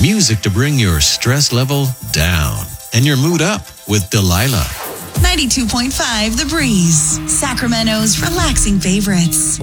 Music to bring your stress level down and your mood up with Delilah. 92.5 The Breeze, Sacramento's relaxing favorites.